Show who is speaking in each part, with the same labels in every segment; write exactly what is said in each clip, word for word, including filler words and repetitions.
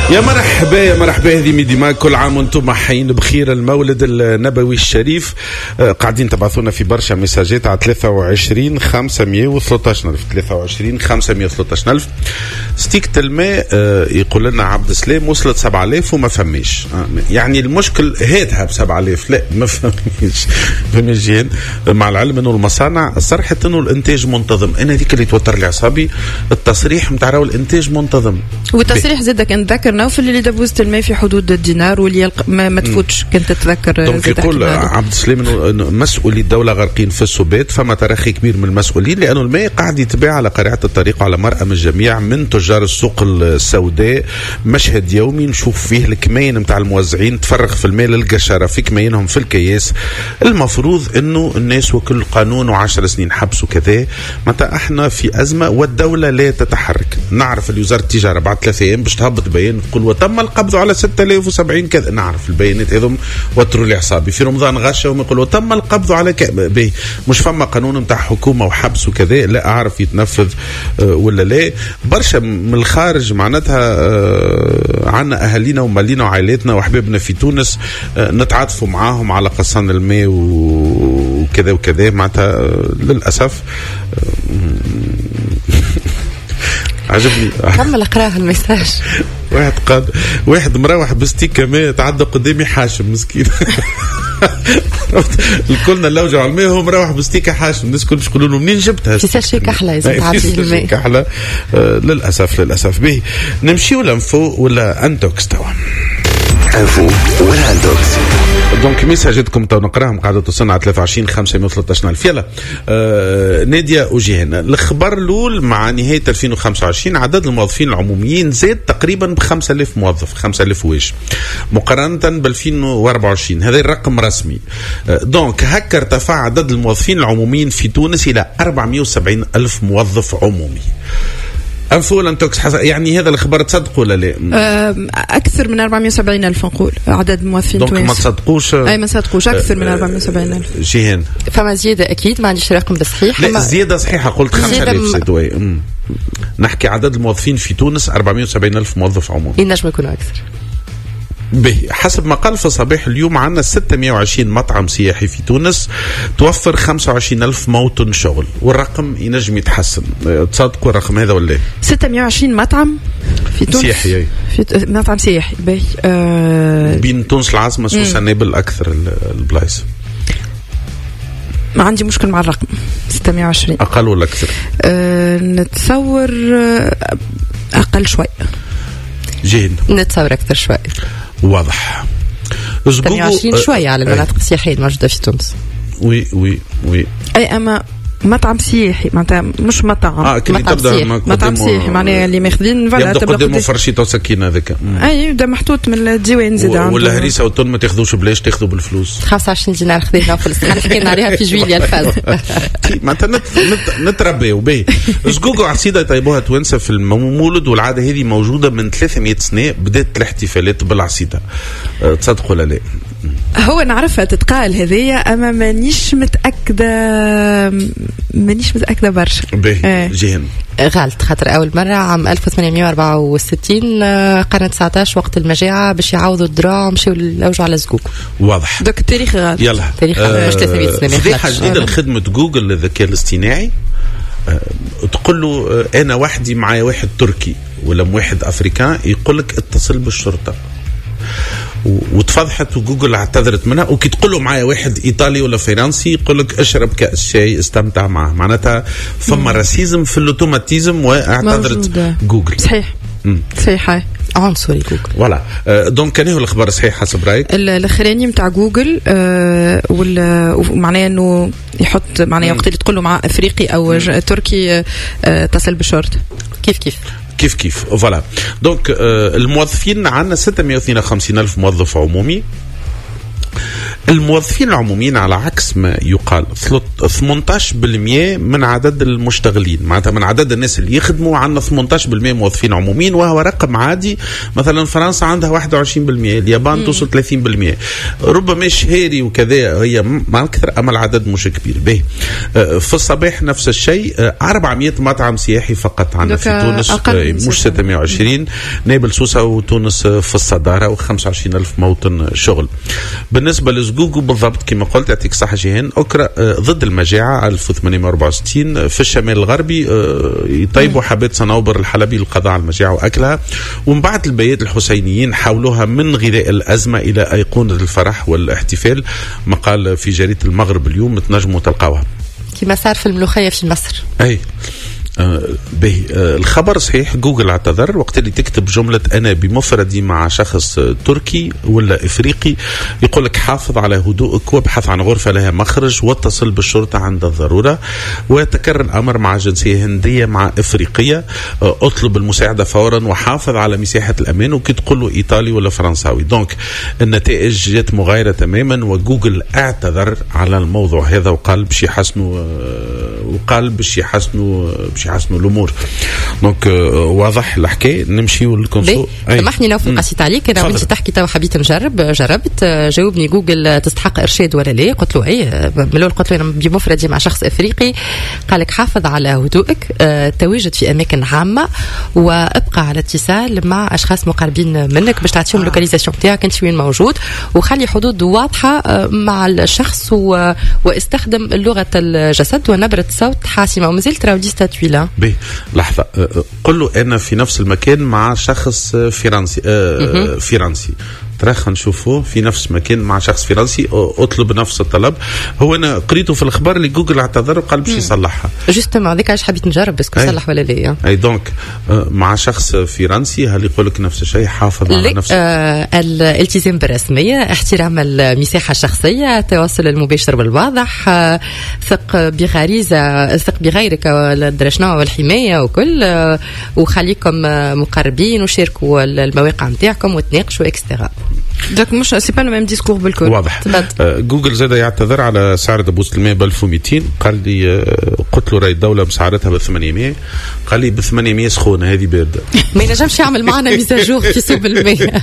Speaker 1: يا مرحبا يا مرحبا، هذه ميديما، كل عام وانتم حيين بخير. المولد النبوي الشريف. قاعدين تبعثونا في برشا مساجات على ثلاثة وعشرين خمسمية وثلاثة عشر ألف ثلاثة وعشرين خمسمية وثلاثة عشر ألف. ستيكة الماء يقول لنا عبد السلام وصلت سبعة آلاف وما فماش. يعني المشكل هاتها بسبعة آلاف، لا ما فماش فماش جين. مع العلم انه المصانع صرحت انه الانتاج منتظم. انا هذيك اللي توتر لي اعصابي، التصريح نتاع راهو الانتاج منتظم.
Speaker 2: والتصريح زاد كان ذكر نوفل اللي دبوزة الماء في حدود الدينار واللي ما, ما تفوتش كنت تتذكر.
Speaker 1: دونك يقول عبد السلام انه مسؤولي الدوله غارقين في السبات، فما ترخي كبير من المسؤولين لانه الماء قاعد يتباع على قارعه الطريق على مرأم الجميع من تجار السوق السوداء. مشهد يومي نشوف فيه الكمين نتاع الموزعين تفرغ في الماء للقشره في كمينهم في الكياس. المفروض انه الناس وكل قانون وعشر سنين حبس وكذا. متى احنا في ازمه والدوله لا تتحرك. نعرف اللي وزاره التجاره بعد ثلاثة ايام باش تهبط بيان تقول وتم القبض على ستة آلاف وسبعين كذا. نعرف البيانات هذم وتروا لي اعصابي. في رمضان غشه ويقولوا تم القبض على كذا. مش فما قانون نتاع حكومه وحبس وكذا، لا اعرف يتنفذ ولا لا. برشا من الخارج معناتها عنا اهالينا ومالينا وعائلاتنا واحبابنا في تونس نتعاطفوا معاهم على قصان الماء وكذا وكذا. معناتها للاسف عجبني.
Speaker 3: كمل اقراه الميساج.
Speaker 1: واحد قال واحد مروح بستيكه ماء تعدى قدامي حاشم مسكين. الكلنا نلوجوا على الماء، هو مروح بستيكه حاشم. الناس كل باش يقولوا له منين جبتها؟
Speaker 3: في ساشي كحله اذا تعدي الماء
Speaker 1: كحله. آه للاسف للاسف. به نمشيو لنفو ولا انتوكس توا انفو ولا انتوكس. دونك ميساجاتكم تو نقراهم قاعده توصلنا على ثلاثة وعشرين خمسمية وثلاثة عشر ألف. يلا آه ناديه وجيهان. الخبر الاول مع نهايه ألفين وخمسة وعشرين عدد الموظفين العموميين زاد تقريبا ب خمسة آلاف موظف، خمسة آلاف واش مقارنه ب ألفين وأربعة وعشرين. هذا الرقم رسمي. آه دونك هكا ارتفع عدد الموظفين العموميين في تونس الى أربعمية وسبعين ألف موظف عمومي. أنفول أنتوكس حس... يعني هذا الخبر تصدقوا ولا لا؟
Speaker 2: أكثر من أربعمية وسبعين ألف نقول عدد الموظفين
Speaker 1: دونك ما تصدقوش.
Speaker 2: أي ما تصدقوش أكثر من أربعمية وسبعين ألف.
Speaker 1: جيهان
Speaker 3: فما زيادة أكيد، ما عنديش رقم بصحيح.
Speaker 1: لا زيادة صحيحة، قلت خمسة آلاف زيادة. م... نحكي عدد الموظفين في تونس أربعمية وسبعين ألف موظف عمومي.
Speaker 3: ينجم يكونوا أكثر.
Speaker 1: به حسب ما قال في صباح اليوم عندنا ستمية وعشرين مطعم سياحي في تونس توفر خمسة وعشرين ألف موطن شغل، والرقم ينجم يتحسن. تصدقوا الرقم هذا ولا؟
Speaker 2: ستمية وعشرين مطعم في تونس
Speaker 1: سياحي.
Speaker 2: في ت... مطعم سياحي. به آه...
Speaker 1: بين تونس العاصمة سوسة نابل أكثر البلايص.
Speaker 2: ما عندي مشكل مع الرقم ستمية وعشرين.
Speaker 1: أقل ولا أكثر؟
Speaker 2: آه... نتصور أقل شوي.
Speaker 1: جيد.
Speaker 3: نتصور أكثر شوي.
Speaker 1: واضح.
Speaker 3: ستمية وعشرين شوية على المناطق السياحية الموجودة في تونس.
Speaker 1: وي وي وي.
Speaker 2: أي أما مطعم سياحي معناتها مش مطعم.
Speaker 1: اه كي تبدا
Speaker 2: مطعم سياحي معناها اللي ماخذين
Speaker 1: فوالا تبدا قدامه فرشيطه وسكينه هذاك.
Speaker 2: اي يبدا محطوط من الديوان زيد عنده.
Speaker 1: ولا هريسه وتون ما تاخذوش بلاش، تاخذوا بالفلوس.
Speaker 3: خمسة وعشرين دينار خذينا في الصحن حكينا عليها في جويليا الفاز.
Speaker 1: معناتها نتربيو به. زقوقو عصيده يطيبوها توانسه في المولد، والعاده هذه موجوده من ثلاثمية سنه. بدات الاحتفالات بالعصيده. تصدقوا ولا لا؟
Speaker 2: هو نعرفها تتقال هذيا، اما مانيش متاكده مانيش متاكده برشا.
Speaker 1: باهي جيهان
Speaker 3: غلط، خاطر اول مره عام ألف وثمانمية وأربعة وستين قرن تسعطاش وقت المجاعه باش يعوضوا الدراع مشيو لوجوا على زقوق.
Speaker 1: واضح.
Speaker 2: دوك التاريخ غلط.
Speaker 1: يلا
Speaker 3: تاريخ آه مش ثلاثمية سنه.
Speaker 1: فضيحه جديده لخدمه جوجل للذكاء الاصطناعي. أه تقول له أه انا وحدي معايا واحد تركي ولا واحد افريكان يقول لك اتصل بالشرطه، وتفضحت وجوجل اعتذرت منها. وكي تقول له معايا واحد ايطالي ولا فرنسي يقول لك اشرب كاس شاي استمتع معه. معناتها فما راسيزم في الاوتوماتيزم واعتذرت جوجل.
Speaker 2: صحيح مم. صحيح
Speaker 3: عنصري جوجل.
Speaker 1: فوالا أه دونك كان هو الخبر صحيح حسب رايك؟
Speaker 2: الاخراني نتاع جوجل أه ومعناه انه يحط معناه وقت اللي تقول له مع افريقي او تركي أه تصل بالشرطه.
Speaker 3: كيف كيف
Speaker 1: كيف كيف فوالا. دونك آه الموظفين عندنا ستمية واثنين وخمسين ألف موظف عمومي. الموظفين العموميين على عكس ما يقال ثمانية عشر بالمئة من عدد المشتغلين، معناتها من عدد الناس اللي يخدموا عندنا ثمانية عشر بالمئة موظفين عموميين، وهو رقم عادي. مثلا فرنسا عندها واحد وعشرين بالمئة، اليابان توصل ثلاثين بالمئة، ربما شهيري وكذا هي ما أكثر، أما العدد مش كبير. به في الصباح نفس الشيء، أربعمئة مطعم سياحي فقط عندنا في تونس، مش ستمئة وعشرين. نابل سوسة وتونس في الصدارة، وخمسة وعشرين ألف موطن شغل. بالنسبة لزقوقو بالضبط كما قلت، يعطيك صحة جيهان، أكرا ضد المجاعة ألف وثمانمئة وأربعة وستين في الشمال الغربي يطيبوا حبات صنوبر الحلبي للقضاء على المجاعة وأكلها. ومن بعد البيات الحسينيين حولوها من غذاء الأزمة إلى أيقونة الفرح والاحتفال، مقال في جريدة المغرب اليوم تنجموا تلقاوها
Speaker 3: كما صار في الملوخية في مصر.
Speaker 1: أي آه به آه الخبر صحيح. جوجل اعتذر وقت اللي تكتب جملة أنا بمفردي مع شخص آه تركي ولا إفريقي، يقول لك حافظ على هدوءك وابحث عن غرفة لها مخرج واتصل بالشرطة عند الضرورة. ويتكرر الأمر مع جنسية هندية مع إفريقية، آه اطلب المساعدة فورا وحافظ على مساحة الأمان، وكي تقول له إيطالي ولا فرنساوي. دونك النتائج جت مغايرة تماما، وجوجل اعتذر على الموضوع هذا وقال باش يحسنوا آه وقال باش يحسنوا باش يحسنوا الامور. دونك واضح الحكايه. نمشي للكونسول.
Speaker 3: سامحني نوفل قصيت عليك، انا وانت تحكي تو حبيت نجرب، جربت جاوبني جوجل تستحق ارشاد ولا لا؟ قلت له اي. ملول قلت له انا بمفردي مع شخص افريقي، قال لك حافظ على هدوءك، تواجد في اماكن عامه، وابقى على اتصال مع اشخاص مقربين منك باش تعطيهم اللوكاليزاسيون تاعك انت وين موجود، وخلي حدود واضحه مع الشخص، و... واستخدم لغه الجسد ونبره صوت حاسمه. ومازلت راهو دي ستاتوي لا
Speaker 1: بي لحظة، قل له أنا في نفس المكان مع شخص فرنسي آه فرنسي تراخ نشوفه في نفس مكان مع شخص فرنسي، اطلب نفس الطلب. هو انا قريته في الاخبار اللي جوجل اعتذر وقال باش يصلحها.
Speaker 3: جوستومون هذيك علاش حبيت نجرب بس يصلح ولا لا.
Speaker 1: اي دونك مع شخص فرنسي هل يقول لك نفس الشيء؟ حافظ على نفسك.
Speaker 3: آه الالتزام بالرسميه، احترام المساحه الشخصيه، التواصل المباشر بالواضح، آه ثق بغريزه، ثق بغيرك، الدرشنا والحمايه وكل، آه وخليكم مقربين وشاركوا المواقع نتاعكم وتناقشوا اكسترا.
Speaker 2: داك مش سي با لو ميم ديسكور بالكل.
Speaker 1: واضح. آه جوجل زاد يعتذر على سعر دبوس الماء ب ألف ومئتين. قال لي آه قلت له راهي الدوله مسعرتها ب ثمانمئة. قال لي ب ثمانمئة سخونه هذه بارده.
Speaker 3: ما ينجمش يعمل معنا ميزاجور في سوق الماء.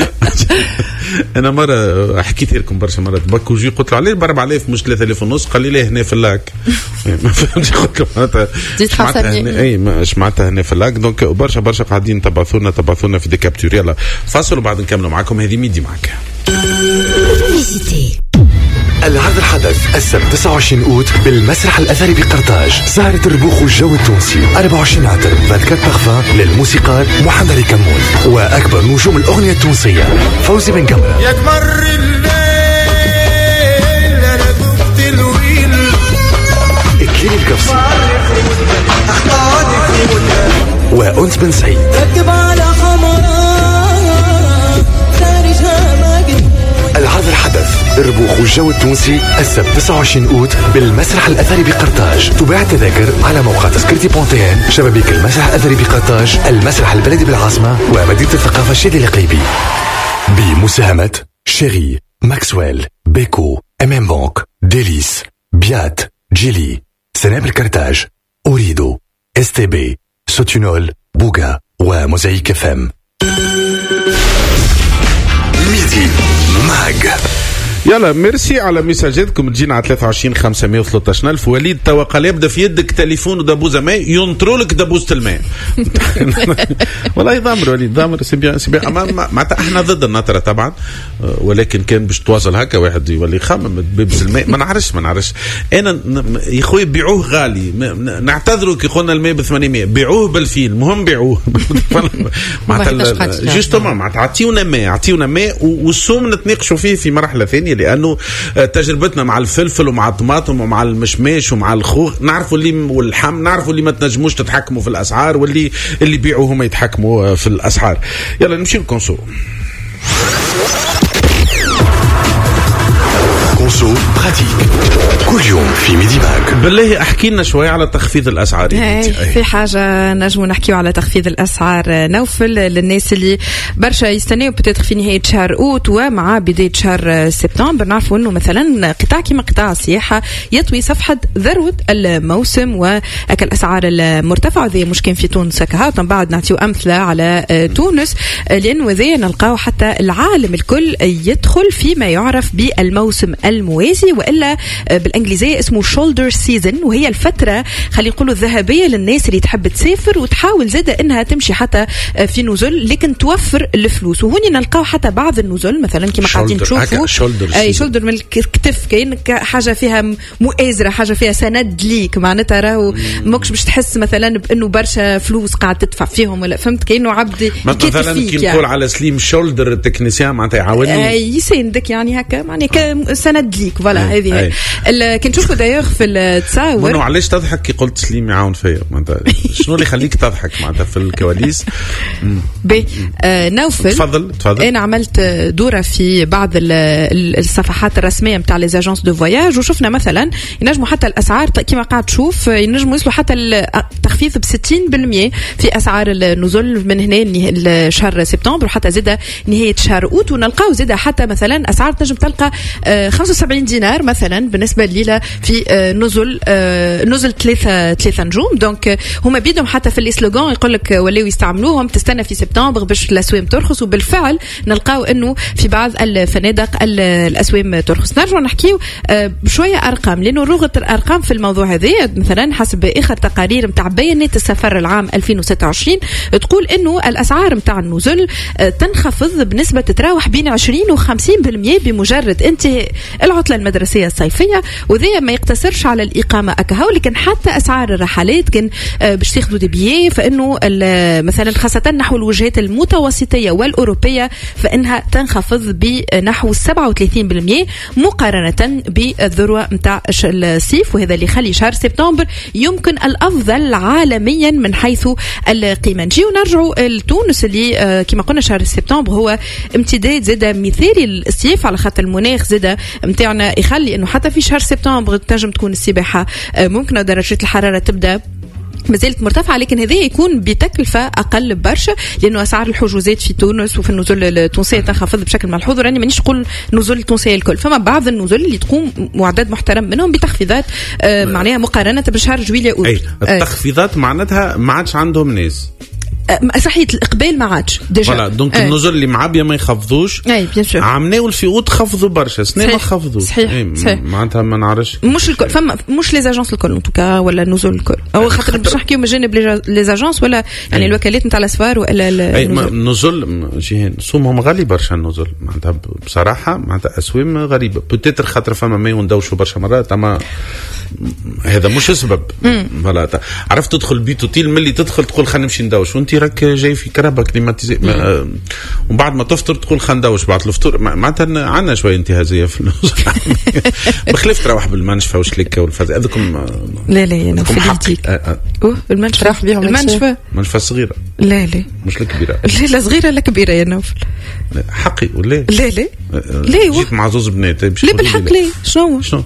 Speaker 1: انا مره حكيت لكم برشا مرات باكوجي، قلت له عليه ب أربعة آلاف مش ثلاثة آلاف ونص. قال لي لا هنا في اللاك. ما فهمتش. قلت له معناتها اي مش معناتها هنا في اللاك. دونك برشا برشا قاعدين تبعثونا تبعثونا في دي كابتور. يلا فاصل وبعد نكملوا معكم. هذه ميدي معك.
Speaker 4: العرض الحدث السبت تسعة وعشرين أوت بالمسرح الأثري بقرطاج. سهرة الربوخ والجو التونسي. أربعة وعشرين عطر أربعة وعشرين بارفان للموسيقار محمد كمون، وأكبر نجوم الأغنية التونسية فوزي بن قمرة.
Speaker 5: يا تمر الليل أنا قلت الويل
Speaker 4: إكليل القفصي وأنس بن سعيد. العرض الحدث الربوخ والجو التونسي السبت تسعة وعشرين أوت بالمسرح الأثري بقرطاج. تباع تذاكر على موقع تذكرتي بونتين، شبابيك المسرح الأثري بقرطاج، المسرح البلدي بالعاصمة ومدينة الثقافة الشادي القليبي. بمساهمة شيري، ماكسويل، بيكو، ام ام بانك، ديليس، بيات، جيلي، سنابل كرتاج، أوريدو، اس تي بي، سوتينول، بوغا وموزايك اف ام. ميدي ماج.
Speaker 1: يلا ميرسي على مساجاتكم. تجينا على ثلاثة وعشرين خمسمئة وثلاثة عشر ألف. وليد توا قال يبدا في يدك تليفون ودبوزه ماء ينطروا لك دبوزه الماء. والله ضامر وليد ضامر سي بيان سي بيان. معناتها احنا ضد النطره طبعا، ولكن كان باش تواصل هكا واحد يولي يخمم ببز الماء. ما نعرفش ما نعرفش انا يا خويا بيعوه غالي. نعتذروا كي قلنا الماء ب ثمانمئة، بيعوه بالفيل. المهم بيعوه. معناتها جوستومون معناتها عطيونا ماء عطيونا ماء والسوم نتناقشوا فيه في مرحله ثانيه، لأنه تجربتنا مع الفلفل ومع الطماطم ومع المشماش ومع الخوخ نعرفوا اللي والحم، نعرفوا اللي ما تنجموش تتحكموا في الأسعار، واللي اللي بيعوا هما يتحكموا في الأسعار. يلا نمشي للكونسو.
Speaker 4: كونسو براتيك كل يوم في ميدي باك.
Speaker 1: بالله احكي لنا شوي على تخفيض الاسعار.
Speaker 2: في حاجه نجموا نحكيو على تخفيض الاسعار نوفل للناس اللي برشا يستناو بتاتر في نهايه شهر اوت ومع بدايه شهر سبتمبر. نعرفوا انه مثلا قطاع كما قطاع السياحه يطوي صفحه ذروه الموسم وأكل الاسعار المرتفعه. ذي مش كان في تونس هكا، من بعد نعطيو امثله على تونس لانه ذي نلقاو حتى العالم الكل يدخل فيما يعرف بالموسم الموازي، والا بالانجليزيه اسمه شولدر سيزن، وهي الفتره خلينا نقولوا الذهبيه للناس اللي تحب تسافر وتحاول زاده انها تمشي حتى في نزل لكن توفر الفلوس. وهوني نلقاو حتى بعض النزل مثلا كما قاعدين تشوفوا اي شولدر من الكتف، كاين حاجه فيها مؤازره، حاجه فيها سند ليك، معناتها راهو ماكش باش تحس مثلا بانه برشا فلوس قاعد تدفع فيهم ولا فهمت، كانه عبد
Speaker 1: مثلا كي نقول يعني. على سليم شولدر التكنيسيان معناتها يعاونني
Speaker 2: اي يساندك يعني هكا معناها سند ليك فوالا. هذه كي نشوفوا دايوغ في التصاور
Speaker 1: منو علاش تضحك كي قلت سليم يعاون فيا معناتها شنو اللي يخليك تضحك معناتها في الكواليس؟
Speaker 2: بي آه نوفل
Speaker 1: تفضل تفضل.
Speaker 2: انا عملت دوره في بعض الصفحات الرسميه نتاع لي زاجونس دو فواياج وشفنا مثلا ينجموا حتى الاسعار كما قاعد تشوف ينجموا يوصلوا حتى التخفيض ب ستين بالمئة في اسعار النزول من هنا لشهر سبتمبر وحتى زاده نهايه شهر اوت. ونلقاو زاده حتى مثلا اسعار تنجم تلقى خمسة وسبعين دينار مثلا بالنسبه ليله في نزل نزل ثلاثه ثلاثه نجوم. دونك هما بيدهم حتى في السلوغان يقول لك ولاو يستعملوهم تستنى في سبتمبر باش الاسوام ترخص، وبالفعل نلقاو انه في بعض الفنادق الاسوام ترخص. نرجع نحكيو بشويه ارقام لانه رغه الارقام في الموضوع هذا مثلا حسب اخر تقارير نتاع بيانات السفر العام ألفين وستة وعشرين تقول انه الاسعار نتاع النزل تنخفض بنسبه تتراوح بين عشرين وخمسين بالمئة بمجرد انتهاء العطله المدرسيه الصيفيه. وذي ما يقتصرش على الاقامه اكاهو، لكن حتى اسعار الرحلات كان باش تاخذوا دي بيي فانه مثلا خاصه نحو الوجهات المتوسطيه والاوروبيه فانها تنخفض بنحو سبعة وثلاثين بالمئة مقارنه بالذروه نتاع الصيف، وهذا اللي يخلي شهر سبتمبر يمكن الافضل عالميا من حيث القيمه. نجي ونرجعوا لتونس اللي كما قلنا شهر سبتمبر هو امتداد زاده مثالي للصيف على خاطر المناخ زاده نتاعنا يخلي انه حتى في شهر سبتمبر تنجم تكون السباحه ممكن درجه الحراره تبدا مازالت مرتفعة، لكن هذا يكون بتكلفة أقل برشا لأنه أسعار الحجوزات في تونس وفي النزول التونسية تنخفض بشكل ملحوظ. وراني مانيش نقول نزول التونسية الكل، فما بعض النزول اللي تقوم وعدد محترم منهم بتخفيضات آه معناها مقارنة بشهر جويلية أوت.
Speaker 1: أي التخفيضات معناتها ما عادش عندهم ناس
Speaker 2: صحيح الإقبال ما عادش ديجا
Speaker 1: فوالا. دونك النزل اللي معبيه ما يخفضوش.
Speaker 2: اي بيان سور
Speaker 1: عمناو الفيوت خفضوا برشا سنين ما خفضوا.
Speaker 2: صحيح ايه صحيح
Speaker 1: معناتها ما نعرفش
Speaker 2: مش الكل فما مش لي زاجونس الكل ان توكا ولا النزول الكل او خاطر باش نحكيو من جانب لي زاجونس ولا يعني الوكالات نتاع الاسفار ولا
Speaker 1: النزل جيهان سومهم غالي برشا النزل معناتها بصراحه معناتها اسوام غريبه بوتيتر خاطر فما ما وندوشوا برشا مرات اما هذا مش سبب. فوالا عرفت تدخل بيت اوتيل ملي تدخل تقول خلينا نمشي ندوش وانت راك جاي في كرهبه كليماتيزي ومن بعد ما تفطر تقول خلينا ندوش بعد الفطور معناتها عندنا شويه انتهازيه في النص بخلاف تروح بالمنشفى وشليكه والفزع هذوكم.
Speaker 2: لا لا انا في الديك اوه المنشفى راح بيهم المنشفى
Speaker 1: منشفى صغيره
Speaker 2: لا لا
Speaker 1: مش الكبيره
Speaker 2: لا لا صغيره لا كبيره يا نوفل
Speaker 1: حقي ولا
Speaker 2: لا لا لا
Speaker 1: جيت مع زوز بنات
Speaker 2: لا بالحق لا شنو
Speaker 1: شنو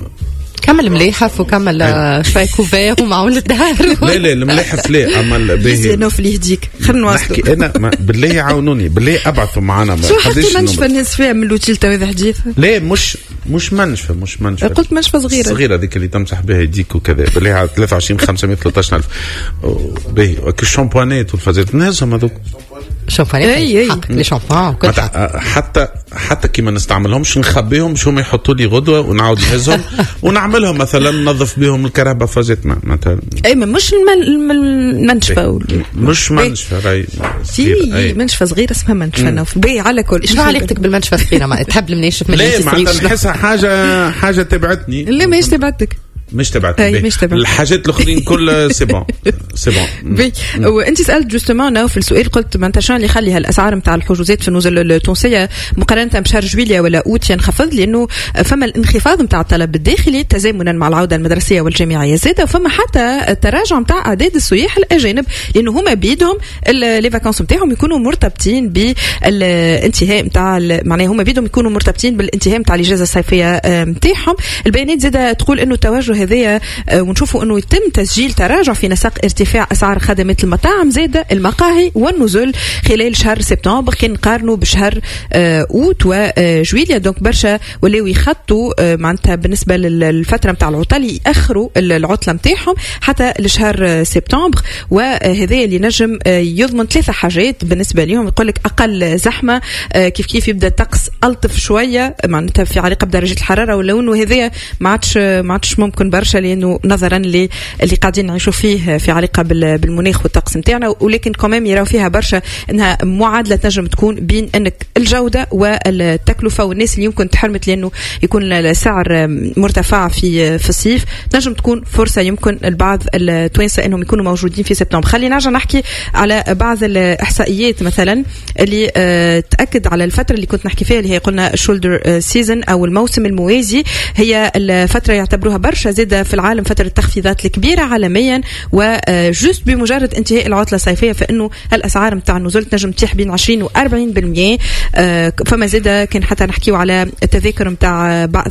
Speaker 3: كمل مليحف وكمل شوي كوفير ومعون الدهر.
Speaker 1: لا لا المليحف لا اما
Speaker 2: باهي نوفل يهديك خلينا نواصلوا.
Speaker 1: نحكي انا بالله يعاونوني بالله ابعثوا معنا
Speaker 2: شو حتى منشفى الناس فيها من لوتيل تو هذا حديث.
Speaker 1: لا مش مش منشفى مش منشفى
Speaker 2: قلت منشفى صغيره
Speaker 1: صغيره ذيك اللي تمسح بها يديك وكذا بالله على ثلاثة وعشرين خمسمية وثلاثة عشر ألف باهي الشامبوانات والفازات نازهم هذوك
Speaker 3: شامبوانات
Speaker 2: اي
Speaker 3: لي شامبوان
Speaker 1: حتى حتى كي ما نستعملهمش نخبيهم شو ما يحطوا لي غدوه ونعاود نهزهم ونعملهم مثلا ننظف بهم الكرهبه فازت مثلا.
Speaker 2: اي مش المنشفى
Speaker 1: مش منشفى راي
Speaker 2: في منشفى صغيره اسمها منشفى نوف بي على كل
Speaker 3: شنو علاقتك بالمنشفى الصغيره ما تحب المناشف من
Speaker 1: لا معناتها نحسها حاجه حاجه تبعتني.
Speaker 2: لا ماهيش تبعتك
Speaker 1: مش تبعت
Speaker 2: الحاجات
Speaker 1: الاخرين كلها سي بون سي بون.
Speaker 2: وانت سالت جوستومون في السؤال قلت ما انت شنو اللي يخلي هالاسعار نتاع الحجوزات في النزل التونسيه مقارنه بشهر جويليا ولا اوت ينخفض؟ لانه فما الانخفاض نتاع الطلب الداخلي تزامنا مع العوده المدرسيه والجامعيه زاده، وفما حتى التراجع نتاع اعداد السياح الاجانب لانه هما بيدهم لي فاكونس نتاعهم يكونوا مرتبطين بالانتهاء نتاع معناها هما بيدهم يكونوا مرتبطين بالانتهاء نتاع الاجازه الصيفيه نتاعهم. البيانات زاده تقول انه التوجه هذايا ونشوفوا انه يتم تسجيل تراجع في نسق ارتفاع اسعار خدمات المطاعم زاده المقاهي والنزل خلال شهر سبتمبر كي نقارنوا بشهر اوت وجويليا. دونك برشا ولاو يخطوا معناتها بالنسبه للفتره نتاع العطل ياخروا العطله نتاعهم حتى لشهر سبتمبر، وهذا اللي نجم يضمن ثلاثه حاجات بالنسبه لهم. يقول لك اقل زحمه، كيف كيف يبدا الطقس الطف شويه معناتها في علاقه بدرجه الحراره، ولو انه هذا ما عادش ما عادش ممكن برشا لانه نظرا اللي اللي قاعدين نعيشوا فيه في علاقه بالمناخ والطقس نتاعنا، ولكن كمان يراو فيها برشا انها معادله تنجم تكون بين انك الجوده والتكلفه، والناس اللي يمكن تحرمت لانه يكون السعر مرتفع في في الصيف تنجم تكون فرصه يمكن البعض التوانسه انهم يكونوا موجودين في سبتمبر. خلينا نرجع نحكي على بعض الاحصائيات مثلا اللي تاكد على الفتره اللي كنت نحكي فيها اللي هي قلنا شولدر سيزون او الموسم الموازي. هي الفتره يعتبروها برشا زاده في العالم فتره التخفيضات الكبيره عالميا، وجست بمجرد انتهاء العطله الصيفيه فانه الاسعار نتاع النزول تنجم تتيح بين عشرين وأربعين بالمئة. فما زاده كان حتى نحكيو على التذاكر نتاع بعض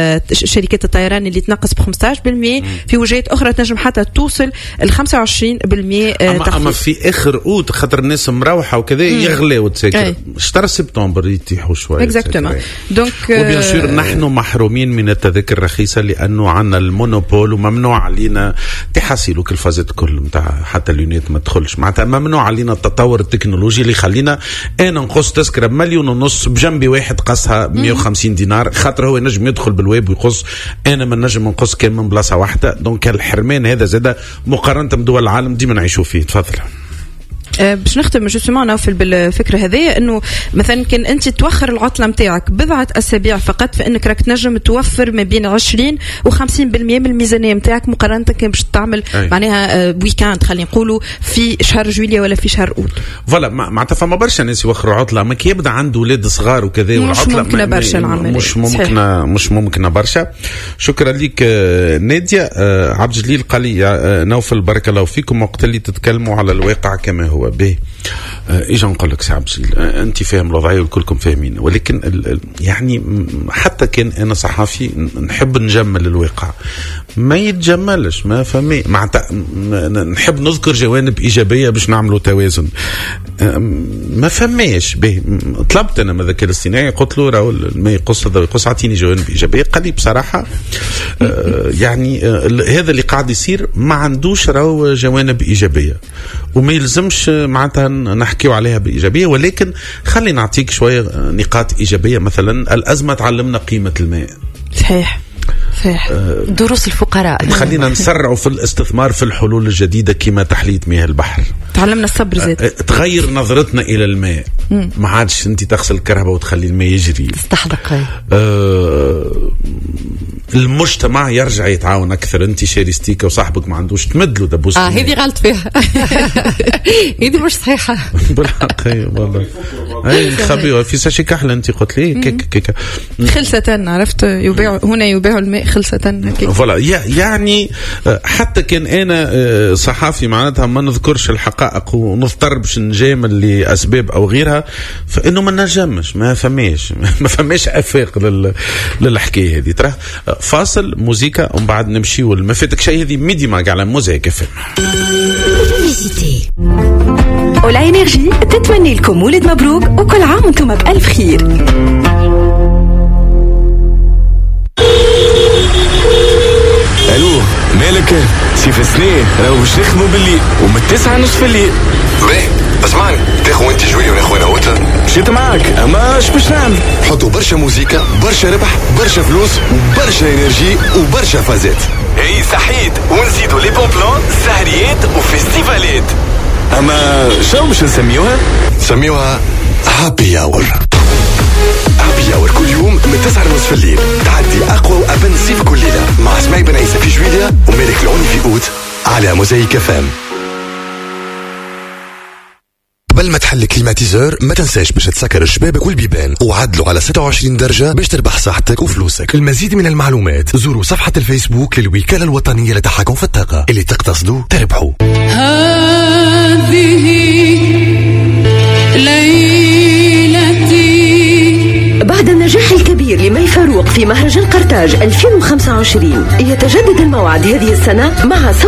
Speaker 2: شركات الطيران اللي تنقص ب خمسة عشر بالمئة، في وجهات اخرى تنجم حتى توصل ال خمسة وعشرين بالمئة.
Speaker 1: اما, أما في اخر اوت خاطر الناس مروحه وكذا يغليوا التذاكر، شهر سبتمبر يتيحوا شويه
Speaker 2: اكزاكتومون. دونك
Speaker 1: وبيان سور نحن محرومين من التذاكر الرخيصه لانه عندنا المونوبول وممنوع علينا تحصيلوا كل فازات كل نتاع حتى اليونيت ما تدخلش معناتها ممنوع علينا التطور التكنولوجي اللي يخلينا انا نقص تذكره بمليون ونص بجنبي واحد قصها مية وخمسين دينار خاطر هو نجم يدخل بالويب ويقص، انا ما نجم نقص كان من بلاصه واحده. دونك الحرمان هذا زاد مقارنه بدول العالم ديما نعيشوا فيه. تفضل.
Speaker 2: أه باش نختم جوستومون نوفل بالفكره هذه انه مثلا كان انت توخر العطله نتاعك بضعه اسابيع فقط فانك راك تنجم توفر ما بين عشرين وخمسين بالمئة من الميزانيه نتاعك مقارنه كان باش تعمل معناها أه ويكاند خلينا نقولوا في شهر جويليا ولا في شهر اوت.
Speaker 1: فوالا معناتها فما برشا ناس يوخروا عطله ما كي يبدا عنده ولاد صغار وكذا والعطله
Speaker 2: مش ممكن برشا العمل
Speaker 1: مش ممكن مش ممكن برشا. شكرا لك ناديه. أه عبد الجليل قال لي أه نوفل بارك الله فيكم وقت اللي تتكلموا على الواقع كما هو به. ايش نقول لك سعب انت فاهم الوضعيه وكلكم فاهمين، ولكن يعني حتى كان انا صحفي نحب نجمل الواقع ما يتجملش ما فهمي معناتها نحب نذكر جوانب ايجابيه باش نعملوا توازن ما فهماش به. طلبت انا من الذكاء الاصطناعي قلت له راهو ما يقص هذا يقص اعطيني جوانب ايجابيه. قال لي بصراحه يعني هذا اللي قاعد يصير ما عندوش راهو جوانب ايجابيه وما يلزمش معناتها نحكيو عليها بإيجابية، ولكن خلي نعطيك شوية نقاط إيجابية. مثلا الأزمة تعلمنا قيمة الماء.
Speaker 2: صحيح صحيح.
Speaker 3: أه دروس الفقراء.
Speaker 1: خلينا نسرعوا في الاستثمار في الحلول الجديدة كما تحلية مياه البحر.
Speaker 2: تعلمنا الصبر زيت.
Speaker 1: أه تغير نظرتنا إلى الماء. ما عادش أنت تغسل الكهرباء وتخلي الماء يجري.
Speaker 3: تستحدق.
Speaker 1: أه المجتمع يرجع يتعاون أكثر. أنت شاري ستيكة وصاحبك ما عندوش تمد له دبوس.
Speaker 3: آه هذه غلط فيها. هذه مش صحيحة.
Speaker 1: بالحق والله. أي خبي في ساشي كحلة أنت قلت لي كيك كيك.
Speaker 2: خلصة عرفت يبيع هنا يبيع الماء خلصة.
Speaker 1: فوالا يعني حتى كان أنا صحافي معناتها ما نذكرش الحقائق ونضطر باش نجامل لأسباب أو غيرها فإنه ما نجمش ما فماش ما فماش أفاق لل للحكاية هذه. ترى فاصل موسيقى ومن بعد نمشي والما فاتك شيء هذه ميدي ما على موزيك فيلم.
Speaker 6: أولا إنرجي تتمنى لكم مولد مبروك وكل عام وانتم بألف خير.
Speaker 7: الو مالك سيف سنين راهو باش نخدموا بالليل ومن التسعة نص في الليل.
Speaker 4: باهي اسمعني تاخو انت جويه وناخو انا وتا
Speaker 7: مشيت معاك اما اش باش نعمل؟
Speaker 4: حطوا برشا موسيقى برشا ربح برشا فلوس وبرشا انرجي وبرشا فازات.
Speaker 7: اي صحيت ونزيدوا لي بون بلان سهريات وفيستيفالات. اما شنو باش نسميوها؟
Speaker 4: نسميوها هابي اور. هابي اور كل يوم من تسعة ونص في الليل. تعدي اقوى وابن صيف كل ليله مع اسماعي بن عيسى في جويليا ومالك العوني في اوت على موزايك فام. قبل ما تحل الكليماتيزور ما تنساش باش تسكر الشبابك والبيبان وعدلوا على ستة وعشرين درجة باش تربح صحتك وفلوسك. المزيد من المعلومات زوروا صفحة الفيسبوك للوكالة الوطنية للتحكم في الطاقة. اللي تقتصدوا تربحوا.
Speaker 8: هذه ليلتي.
Speaker 9: بعد النجاح الكبير لمي فاروق في مهرجان قرطاج ألفين وخمسة وعشرين يتجدد الموعد هذه السنة مع